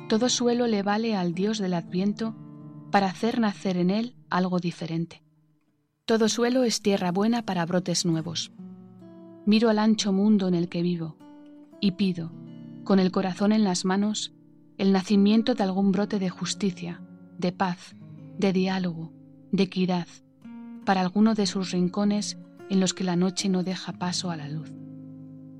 Todo suelo le vale al Dios del Adviento para hacer nacer en él algo diferente. Todo suelo es tierra buena para brotes nuevos. Miro al ancho mundo en el que vivo y pido, con el corazón en las manos, el nacimiento de algún brote de justicia, de paz, de diálogo, de equidad, para alguno de sus rincones en los que la noche no deja paso a la luz.